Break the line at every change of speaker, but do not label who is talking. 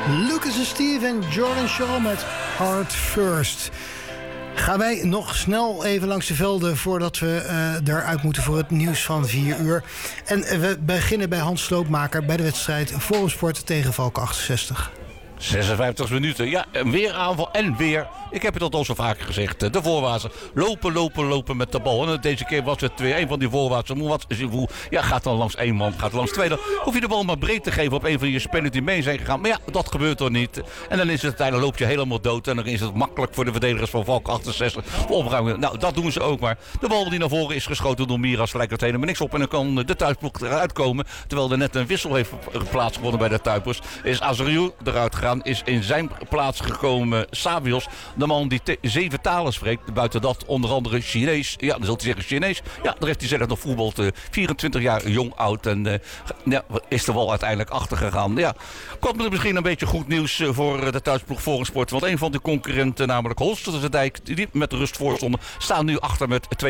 Lucas en Steve en Jordan Shaw met Heart First. Gaan wij nog snel even langs de velden voordat we eruit moeten voor het nieuws van 4 uur. En we beginnen bij Hans Sloopmaker bij de wedstrijd Forumsport tegen Valken 68.
56 minuten. Ja, weer aanval en weer. Ik heb het al zo vaker gezegd. De voorwaartsen lopen met de bal. En deze keer was het weer een van die voorwaartsen. Ja, gaat dan langs één man, gaat langs twee. Dan hoef je de bal maar breed te geven op een van je spelers die mee zijn gegaan. Maar ja, dat gebeurt er niet. En dan is het uiteindelijk, loop je helemaal dood. En dan is het makkelijk voor de verdedigers van Valk 68 opruimen. Nou, dat doen ze ook maar. De bal die naar voren is geschoten door Miras lijkt er helemaal niks op. En dan kan de thuisploeg eruit komen. Terwijl er net een wissel heeft plaatsgevonden bij de Tuipers. Is Azariou eruit gegaan. Is in zijn plaats gekomen Savios. De man die 7 talen spreekt. Buiten dat onder andere Chinees. Ja, dan zult hij zeggen Chinees. Ja, daar heeft hij zelf nog voetbald. 24 jaar jong oud. En is er wel uiteindelijk achter gegaan. Ja, kwam er misschien een beetje goed nieuws voor de thuisploeg Forumsport. Want een van de concurrenten, namelijk Holsterdijk, die met de rust voor stonden, staan nu achter met 2